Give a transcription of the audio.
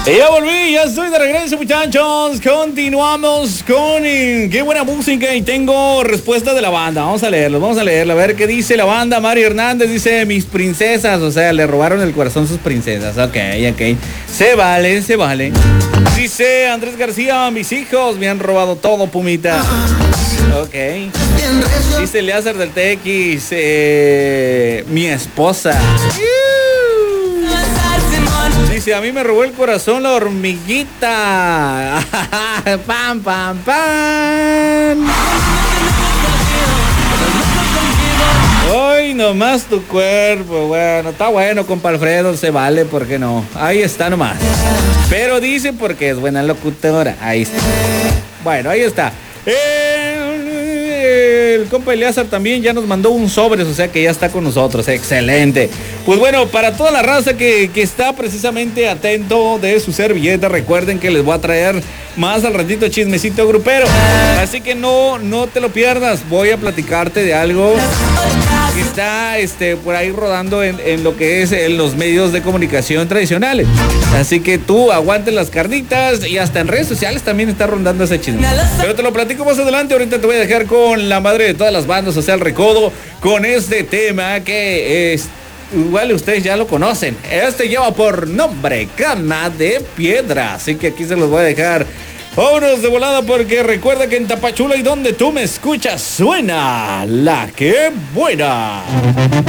Y ya volví, ya estoy de regreso, muchachos. Continuamos con qué buena música y tengo respuesta de la banda. Vamos a leerlo, a ver qué dice la banda. Mario Hernández dice, mis princesas, o sea, le robaron el corazón sus princesas. Ok. Se vale. Dice Andrés García, mis hijos me han robado todo, Pumita. Ok. Dice Eleazar del TX, mi esposa. Dice, a mí me robó el corazón la hormiguita. Pam. Hoy nomás tu cuerpo. Bueno, está bueno, compa Alfredo, se vale, ¿por qué no? Ahí está nomás. Pero dice porque es buena locutora. Ahí está. Bueno, ahí está. El compa Eleazar también ya nos mandó un sobres, o sea que ya está con nosotros. Excelente. Pues bueno, para toda la raza que está precisamente atento de su servilleta, recuerden que les voy a traer más al ratito chismecito grupero. Así que no te lo pierdas. Voy a platicarte de algo que está por ahí rodando en lo que es en los medios de comunicación tradicionales. Así que tú aguantes las carnitas y hasta en redes sociales también está rondando ese chisme. Pero te lo platico más adelante. Ahorita te voy a dejar con la madre de todas las bandas, o sea, el Recodo, con este tema que igual ustedes ya lo conocen. Lleva por nombre Cama de Piedra. Así que aquí se los voy a dejar. Vámonos de volada porque recuerda que en Tapachula y donde tú me escuchas suena La Que Buena.